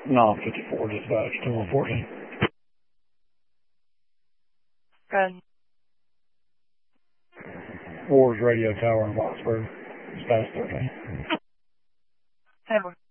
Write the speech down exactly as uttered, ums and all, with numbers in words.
No, fifty-four dispatch, two one fourteen. Good. Four's radio tower in Boxburg. Dispatch thirteen. Ten.